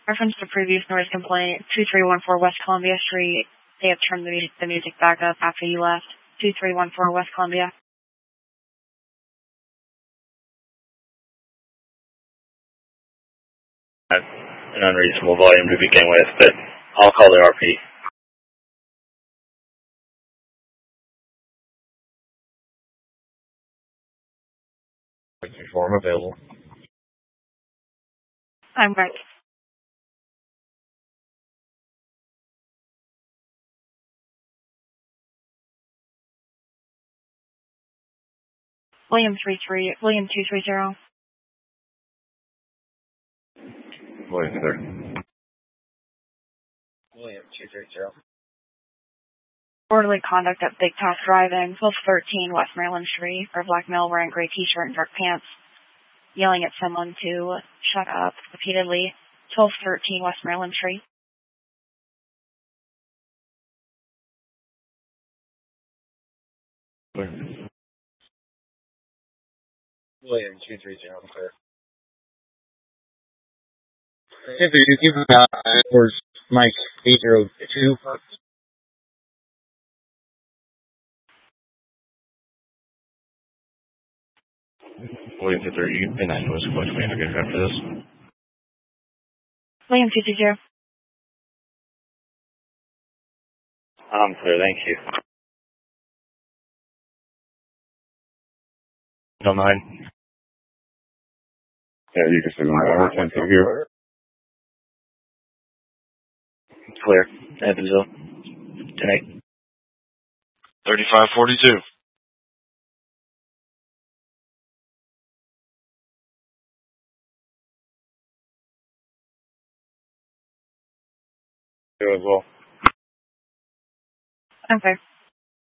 Reference to previous noise complaint, 2314 West Columbia Street. They have turned the music back up after you left. 2314 West Columbia. An unreasonable volume to begin with, but I'll call the RP. Form available. I'm right. William 230. William 230. Orderly conduct at Big Top Drive-In, 1213 West Maryland Street, or black male wearing gray t-shirt and dark pants, yelling at someone to shut up repeatedly. 1213 West Maryland Street. William 230, clear. If you give towards Mike 802. William 230, you can nine was going to be good after this. William 220. I'm clear, thank you. No, 9. Yeah, you can say my 10 here. Clear. Evansville. 10-8. 3542. As well. Okay.